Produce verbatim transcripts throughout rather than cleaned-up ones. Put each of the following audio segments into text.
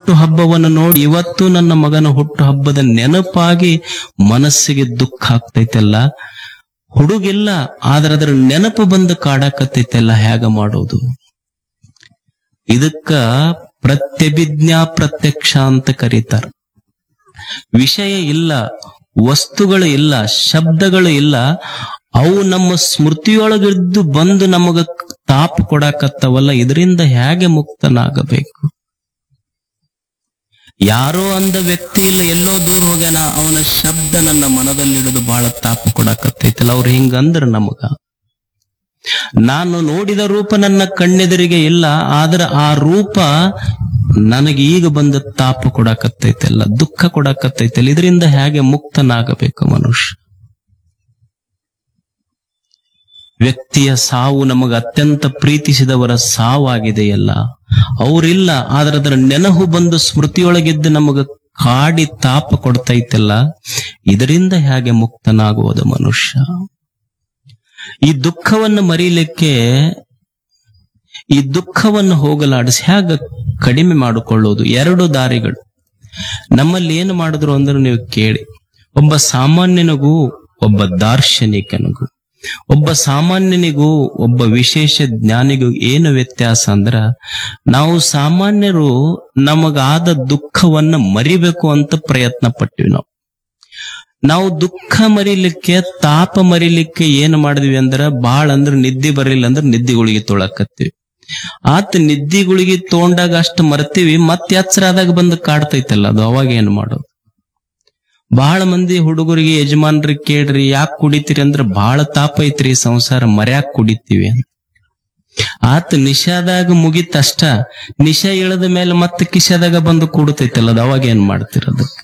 ಹುಟ್ಟು ಹಬ್ಬವನ್ನು ನೋಡಿ ಇವತ್ತು ನನ್ನ ಮಗನ ಹುಟ್ಟು ಹಬ್ಬದ ನೆನಪಾಗಿ ಮನಸ್ಸಿಗೆ ದುಃಖ ಆಗ್ತೈತೆಲ್ಲ. ಹುಡುಗಿಲ್ಲ, ಆದ್ರೆ ಅದರ ನೆನಪು ಬಂದು ಕಾಡಾಕತ್ತೈತೆಲ್ಲ. ಹೇಗ ಮಾಡೋದು? ಇದಕ್ಕ ಪ್ರತ್ಯಭಿಜ್ಞಾ ಪ್ರತ್ಯಕ್ಷ ಅಂತ ಕರೀತಾರ. ವಿಷಯ ಇಲ್ಲ, ವಸ್ತುಗಳು ಇಲ್ಲ, ಶಬ್ದಗಳು ಇಲ್ಲ, ಅವು ನಮ್ಮ ಸ್ಮೃತಿಯೊಳಗಿದ್ದು ಬಂದು ನಮಗ ತಾಪ ಕೊಡಾಕತ್ತವಲ್ಲ. ಇದರಿಂದ ಹೇಗೆ ಮುಕ್ತನಾಗಬೇಕು? ಯಾರೋ ಅಂದ ವ್ಯಕ್ತಿ ಇಲ್ಲ, ಎಲ್ಲೋ ದೂರ ಹೋಗ್ಯಾನ, ಅವನ ಶಬ್ದ ನನ್ನ ಮನದಲ್ಲಿ ಹಿಡಿದು ಬಹಳ ತಾಪ ಕೊಡಾಕತ್ತೈತಲ್ಲ. ಅವ್ರು ಹಿಂಗಂದ್ರ ನಮಗ, ನಾನು ನೋಡಿದ ರೂಪ ನನ್ನ ಕಣ್ಣೆದುರಿಗೆ ಇಲ್ಲ, ಆದ್ರೆ ಆ ರೂಪ ನನಗೆ ಈಗ ಬಂದ ತಾಪ ಕೊಡಾಕತ್ತೈತೆಲ್ಲ, ದುಃಖ ಕೊಡಾಕತ್ತೈತೆಲ್ಲ. ಇದರಿಂದ ಹೇಗೆ ಮುಕ್ತನಾಗಬೇಕು ಮನುಷ್ಯ? ವ್ಯಕ್ತಿಯ ಸಾವು ನಮಗೆ ಅತ್ಯಂತ ಪ್ರೀತಿಸಿದವರ ಸಾವಾಗಿದೆಯಲ್ಲ, ಅವರಿಲ್ಲ, ಆದ್ರೆ ಅದರ ನೆನಹು ಬಂದು ಸ್ಮೃತಿಯೊಳಗಿದ್ದು ನಮಗ ಕಾಡಿ ತಾಪ ಕೊಡ್ತೈತೆಲ್ಲ. ಇದರಿಂದ ಹೇಗೆ ಮುಕ್ತನಾಗುವುದು ಮನುಷ್ಯ? ಈ ದುಃಖವನ್ನು ಮರೀಲಿಕ್ಕೆ, ಈ ದುಃಖವನ್ನು ಹೋಗಲಾಡಿಸಿ ಹೇಗೆ ಕಡಿಮೆ ಮಾಡಿಕೊಳ್ಳೋದು? ಎರಡು ದಾರಿಗಳು ನಮ್ಮಲ್ಲಿ ಏನು ಮಾಡಿದ್ರು ಅಂದ್ರೆ ನೀವು ಕೇಳಿ. ಒಬ್ಬ ಸಾಮಾನ್ಯನಿಗೂ ಒಬ್ಬ ದಾರ್ಶನಿಕನಿಗೂ, ಒಬ್ಬ ಸಾಮಾನ್ಯನಿಗೂ ಒಬ್ಬ ವಿಶೇಷ ಜ್ಞಾನಿಗೂ ಏನು ವ್ಯತ್ಯಾಸ ಅಂದ್ರ, ನಾವು ಸಾಮಾನ್ಯರು ನಮಗಾದ ದುಃಖವನ್ನ ಮರಿಬೇಕು ಅಂತ ಪ್ರಯತ್ನ ಪಟ್ಟಿವಿ. ನಾವು ನಾವು ದುಃಖ ಮರಿಲಿಕ್ಕೆ, ತಾಪ ಮರಿಲಿಕ್ಕೆ ಏನ್ ಮಾಡಿದ್ವಿ ಅಂದ್ರ, ಬಾಳ ಅಂದ್ರ ನಿದ್ದೆ ಬರಲಿಲ್ಲ ಅಂದ್ರೆ ನಿದ್ದಿಗಳಿಗೆ ತೊಳಕತ್ತೀವಿ. ಆತ ನಿದ್ದಿಗಳಿಗೆ ತೊಗೊಂಡಾಗ ಅಷ್ಟು ಮರ್ತೀವಿ, ಮತ್ತೆ ಎಚ್ಚರ ಆದಾಗ ಬಂದು ಕಾಡ್ತೈತಲ್ಲ ಅದು. ಅವಾಗ ಏನ್ ಮಾಡೋದು? ಬಹಳ ಮಂದಿ ಹುಡುಗರಿಗೆ ಯಜಮಾನ್ರಿಗೆ ಕೇಳ್ರಿ, ಯಾಕೆ ಕುಡಿತೀರಿ ಅಂದ್ರ, ಬಹಳ ತಾಪ ಐತ್ರಿ ಸಂಸಾರ, ಮರ್ಯಾಕ್ ಕುಡಿತೀವಿ ಅಂತ. ಆತ ನಿಶಾದಾಗ ಮುಗಿತಷ್ಟ, ನಿಶಾ ಇಳದ ಮೇಲೆ ಮತ್ತೆ ಕಿಶಾದಾಗ ಬಂದು ಕೂಡುತ್ತೈತಲ್ಲ ಅದು. ಅವಾಗ ಏನ್ ಮಾಡ್ತೀರ ಅದಕ್ಕೆ?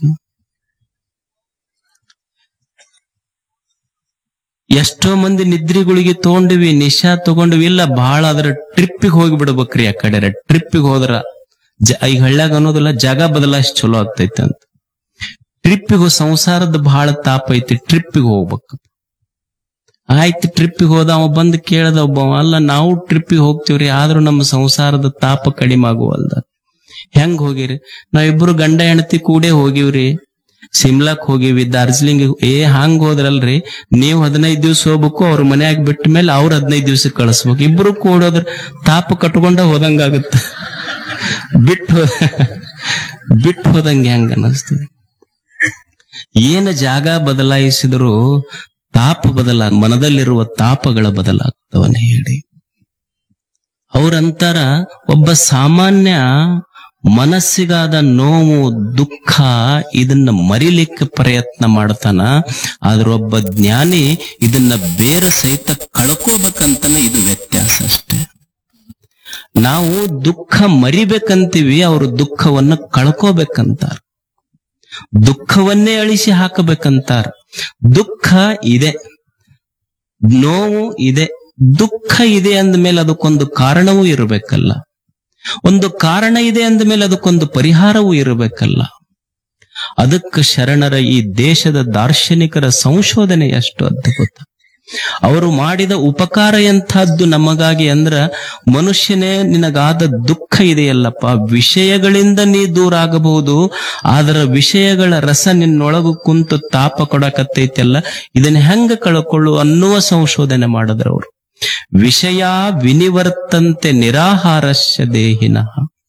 ಎಷ್ಟೋ ಮಂದಿ ನಿದ್ರಿಗಳಿಗೆ ತಗೊಂಡಿವಿ, ನಿಶಾ ತಗೊಂಡಿವಿ, ಇಲ್ಲ ಬಹಳ ಅದರ ಟ್ರಿಪ್ಪಿಗೆ ಹೋಗಿ ಬಿಡ್ಬೇಕ್ರಿ. ಆ ಕಡೆ ಟ್ರಿಪ್ಪಿಗೆ ಹೋದ್ರ ಈಗ ಹಳ್ಳ್ಯಾಗ ಅನ್ನೋದಿಲ್ಲ, ಜಾಗ ಬದಲಾಯಿಸಿ ಚಲೋ ಆಗ್ತೈತೆ ಅಂತ. ಟ್ರಿಪ್ಪಿಗೆ ಸಂಸಾರದ ಬಹಳ ತಾಪ ಐತಿ, ಟ್ರಿಪ್ಪಿಗೆ ಹೋಗ್ಬೇಕು. ಆಯ್ತು, ಟ್ರಿಪ್ಪಿಗೆ ಹೋದ. ಅವ ಬಂದು ಕೇಳದ ಒಬ್ಬ, ಅಲ್ಲ ನಾವು ಟ್ರಿಪ್ಪಿಗೆ ಹೋಗ್ತೀವ್ರಿ, ಆದ್ರೂ ನಮ್ಮ ಸಂಸಾರದ ತಾಪ ಕಡಿಮೆ ಆಗುವಲ್ದ. ಹೆಂಗ್ ಹೋಗಿರಿ? ನಾವಿಬ್ರು ಗಂಡ ಹೆಂಡತಿ ಕೂಡೇ ಹೋಗಿವ್ರಿ, ಸಿಮ್ಲಾಕ್ ಹೋಗಿವಿ, ದಾರ್ಜಿಲಿಂಗ್. ಏ ಹಂಗ ಹೋದ್ರಲ್ರಿ, ನೀವು ಹದಿನೈದು ದಿವ್ಸ ಹೋಗ್ಬೇಕು, ಅವ್ರ ಮನ್ಯಾಗ ಬಿಟ್ಟ ಮೇಲೆ ಅವ್ರ ಹದಿನೈದು ದಿವ್ಸ ಕಳಿಸ್ಬೇಕು. ಇಬ್ರು ಕೂಡೋದ್ರ ತಾಪ ಕಟ್ಕೊಂಡ ಹೋದಂಗಾಗತ್ತ. ಬಿಟ್ಟು ಬಿಟ್ಟು ಹೋದಂಗೆ ಹೆಂಗ ಅನಿಸ್ತದೆ? ಏನು ಜಾಗ ಬದಲಾಯಿಸಿದ್ರು ತಾಪ ಬದಲಾ, ಮನದಲ್ಲಿರುವ ತಾಪಗಳ ಬದಲಾಗ್ತವನ್ನ ಹೇಳಿ. ಅವ್ರಂತಾರ, ಒಬ್ಬ ಸಾಮಾನ್ಯ ಮನಸ್ಸಿಗಾದ ನೋವು, ದುಃಖ ಇದನ್ನ ಮರಿಲಿಕ್ಕೆ ಪ್ರಯತ್ನ ಮಾಡ್ತಾನ, ಆದ್ರೆ ಒಬ್ಬ ಜ್ಞಾನಿ ಇದನ್ನ ಬೇರೆ ಸಹಿತ ಕಳ್ಕೋಬೇಕಂತಾನೆ. ಇದು ವ್ಯತ್ಯಾಸ ಅಷ್ಟೇ. ನಾವು ದುಃಖ ಮರಿಬೇಕಂತೀವಿ, ಅವರು ದುಃಖವನ್ನ ಕಳ್ಕೋಬೇಕಂತಾರ. ದುಃಖವನ್ನೇ ಅಳಿಸಿ ಹಾಕಬೇಕಂತಾರ. ದುಃಖ ಇದೆ, ನೋವು ಇದೆ. ದುಃಖ ಇದೆ ಅಂದ್ಮೇಲೆ ಅದಕ್ಕೊಂದು ಕಾರಣವೂ ಇರಬೇಕಲ್ಲ. ಒಂದು ಕಾರಣ ಇದೆ ಅಂದ್ಮೇಲೆ ಅದಕ್ಕೊಂದು ಪರಿಹಾರವೂ ಇರಬೇಕಲ್ಲ. ಅದಕ್ಕೆ ಶರಣರ, ಈ ದೇಶದ ದಾರ್ಶನಿಕರ ಸಂಶೋಧನೆ ಎಷ್ಟು ಅದ್ಭುತ. ಅವರು ಮಾಡಿದ ಉಪಕಾರ ಎಂಥದ್ದು ನಮಗಾಗಿ ಅಂದ್ರ, ಮನುಷ್ಯನೇ ನಿನಗಾದ ದುಃಖ ಇದೆಯಲ್ಲಪ್ಪ, ವಿಷಯಗಳಿಂದ ನೀ ದೂರ ಆಗಬಹುದು, ಆದ್ರ ವಿಷಯಗಳ ರಸ ನಿನ್ನೊಳಗು ಕುಂತು ತಾಪ ಕೊಡಕತ್ತೈತೆಲ್ಲ, ಇದನ್ನ ಹೆಂಗ ಕಳ್ಕೊಳ್ಳು ಅನ್ನುವ ಸಂಶೋಧನೆ ಮಾಡಿದ್ರವರು. ವಿಷಯ ವಿನಿವರ್ತಂತೆ ನಿರಾಹಾರಸ್ಯ ದೇಹಿನಃ,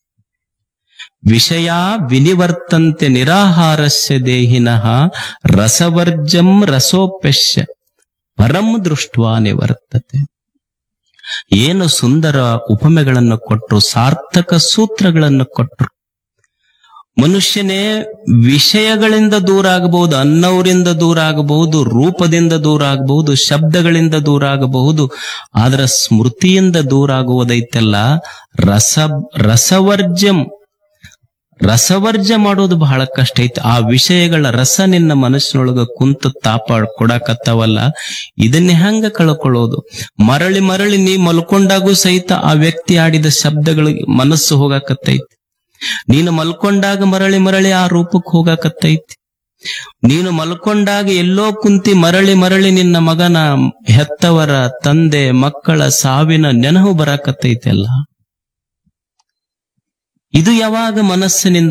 ವಿಷಯ ವಿನಿವರ್ತಂತೆ ನಿರಾಹಾರಸ್ಯ ದೇಹಿನಃ, ರಸವರ್ಜಂ ರಸೋಪ್ಯಶ್ಯ ಪರಂ ದೃಷ್ಟ್ವಾ ನಿವರ್ತತೆ. ಏನು ಸುಂದರ ಉಪಮೆಗಳನ್ನು ಕೊಟ್ಟರು, ಸಾರ್ಥಕ ಸೂತ್ರಗಳನ್ನು ಕೊಟ್ಟರು. ಮನುಷ್ಯನೇ ವಿಷಯಗಳಿಂದ ದೂರ ಆಗಬಹುದು, ಅನ್ನವರಿಂದ ದೂರ ಆಗಬಹುದು, ರೂಪದಿಂದ ದೂರ ಆಗಬಹುದು, ಶಬ್ದಗಳಿಂದ ದೂರ ಆಗಬಹುದು, ಆದ್ರ ಸ್ಮೃತಿಯಿಂದ ದೂರ ಆಗುವುದೈತೆಲ್ಲ, ರಸ ರಸವರ್ಜಂ, ರಸವರ್ಜ ಮಾಡೋದು ಬಹಳ ಕಷ್ಟ ಐತಿ. ಆ ವಿಷಯಗಳ ರಸ ನಿನ್ನ ಮನಸ್ಸಿನೊಳಗ ಕುಂತು ತಾಪ ಕೊಡಕತ್ತವಲ್ಲ, ಇದನ್ನೇ ಹೆಂಗ ಕಳ್ಕೊಳ್ಳೋದು? ಮರಳಿ ಮರಳಿ ನೀ ಮಲ್ಕೊಂಡಾಗೂ ಸಹಿತ ಆ ವ್ಯಕ್ತಿ ಆಡಿದ ಶಬ್ದಗಳಿಗೆ ಮನಸ್ಸು ಹೋಗಾಕತ್ತೈತಿ. ನೀನು ಮಲ್ಕೊಂಡಾಗ ಮರಳಿ ಮರಳಿ ಆ ರೂಪಕ್ಕೆ ಹೋಗಾಕತ್ತೈತಿ. ನೀನು ಮಲ್ಕೊಂಡಾಗ ಎಲ್ಲೋ ಕುಂತಿ ಮರಳಿ ಮರಳಿ ನಿನ್ನ ಮಗನ, ಹೆತ್ತವರ, ತಂದೆ, ಮಕ್ಕಳ ಸಾವಿನ ನೆನಹು ಬರಾಕತ್ತೈತೆಲ್ಲ. ಇದು ಯಾವಾಗ ಮನಸ್ಸಿನಿಂದ